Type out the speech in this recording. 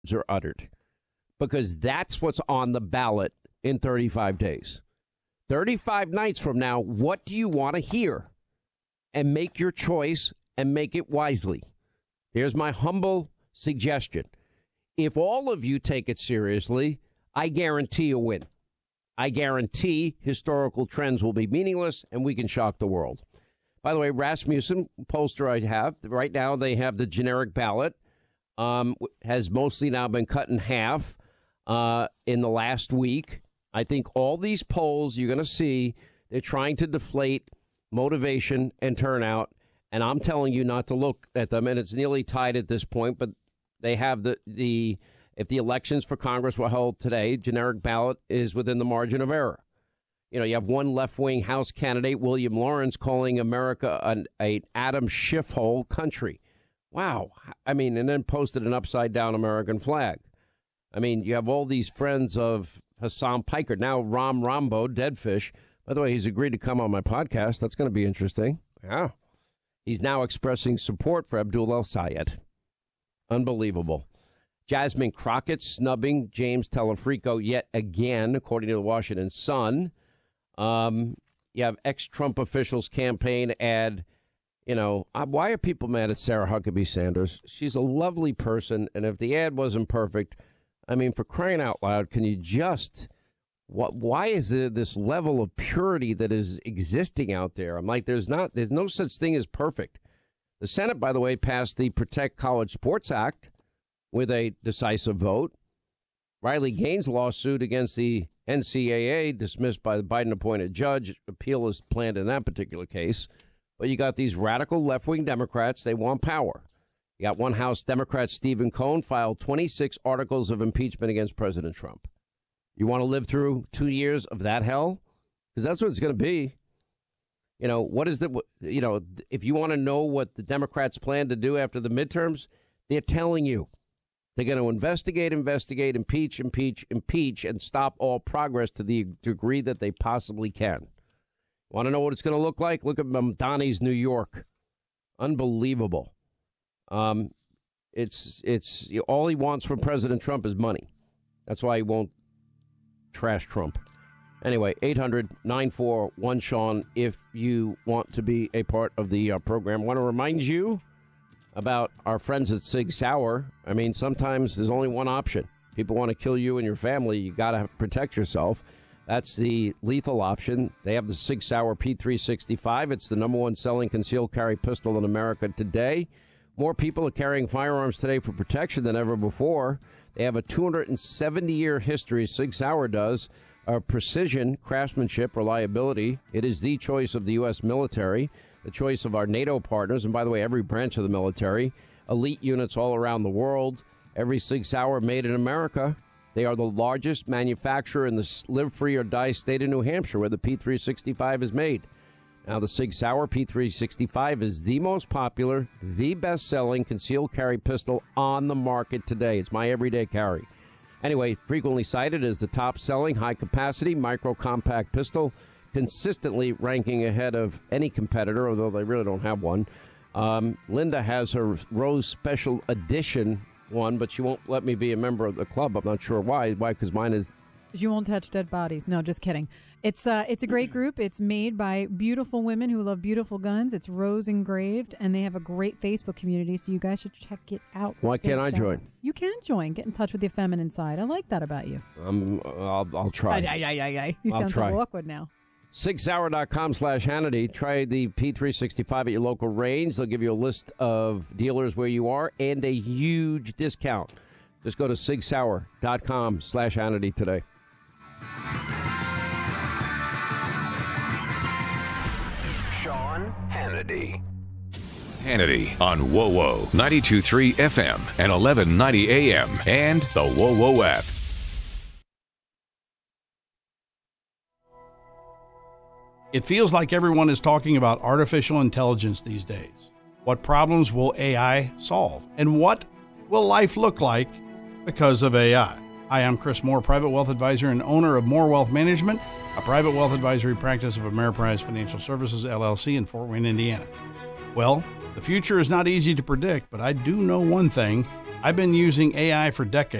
are uttered, because that's what's on the ballot in 35 days. 35 nights from now, what do you want to hear? And make your choice and make it wisely. Here's my humble suggestion. If all of you take it seriously, I guarantee a win. I guarantee historical trends will be meaningless and we can shock the world. By the way, Rasmussen, pollster I have, right now they have the generic ballot, has mostly now been cut in half in the last week. I think all these polls you're going to see, they're trying to deflate motivation and turnout. And I'm telling you not to look at them. And it's nearly tied at this point. But they have the if the elections for Congress were held today, generic ballot is within the margin of error. You know, you have one left-wing House candidate, William Lawrence, calling America an Adam Schiff hole country. Wow. I mean, and then posted an upside-down American flag. I mean, you have all these friends of Hassan Piker. Now, Ram Rambo, Deadfish. By the way, he's agreed to come on my podcast. That's going to be interesting. Yeah. He's now expressing support for Abdul El-Sayed. Unbelievable. Jasmine Crockett snubbing James Telefrico yet again, according to the Washington Sun. You have ex-Trump officials campaign ad, you know, why are people mad at Sarah Huckabee Sanders? She's a lovely person, and if the ad wasn't perfect, I mean, for crying out loud, can you just, why is there this level of purity that is existing out there? I'm like, there's no such thing as perfect. The Senate, by the way, passed the Protect College Sports Act with a decisive vote. Riley Gaines' lawsuit against the NCAA dismissed by the Biden-appointed judge. Appeal is planned in that particular case. But you got these radical left-wing Democrats. They want power. You got one House Democrat, Stephen Cohen, filed 26 articles of impeachment against President Trump. You want to live through 2 years of that hell? Because that's what it's going to be. You know, if you want to know what the Democrats plan to do after the midterms, they're telling you. They're going to investigate, impeach, and stop all progress to the degree that they possibly can. Want to know what it's going to look like? Look at Mamdani's New York. Unbelievable. It's all he wants from President Trump is money. That's why he won't trash Trump. Anyway, 800-941-SEAN if you want to be a part of the program. Want to remind you about our friends at Sig Sauer. I mean, sometimes there's only one option. People want to kill you and your family. You got to protect yourself. That's the lethal option. They have the Sig Sauer P365. It's the number one selling concealed carry pistol in America today. More people are carrying firearms today for protection than ever before. They have a 270-year history, Sig Sauer does, of precision, craftsmanship, reliability. It is the choice of the U.S. military, the choice of our NATO partners, and by the way, every branch of the military, elite units all around the world, every Sig Sauer made in America. They are the largest manufacturer in the live free or die state of New Hampshire, where the P365 is made. Now, the Sig Sauer P365 is the most popular, the best-selling concealed carry pistol on the market today. It's my everyday carry. Anyway, frequently cited as the top-selling high-capacity micro-compact pistol, consistently ranking ahead of any competitor, although they really don't have one. Linda has her Rose Special Edition one, but she won't let me be a member of the club. I'm not sure why. Why? Because mine is... You won't touch dead bodies. No, just kidding. It's a great group. It's made by beautiful women who love beautiful guns. It's rose engraved, and they have a great Facebook community, so you guys should check it out. Why can't I join? You can join. Get in touch with your feminine side. I like that about you. I'll try. You sound so awkward now. SigSauer.com/Hannity. Try the P365 at your local range. They'll give you a list of dealers where you are and a huge discount. Just go to SigSauer.com/Hannity today. Sean Hannity. Hannity on WoWo 92.3 FM and 1190 AM and the WoWo app. It feels like everyone is talking about artificial intelligence these days. What problems will AI solve? And what will life look like because of AI? Hi, I'm Chris Moore, private wealth advisor and owner of Moore Wealth Management, a private wealth advisory practice of Ameriprise Financial Services, LLC in Fort Wayne, Indiana. Well, the future is not easy to predict, but I do know one thing. I've been using AI for decades.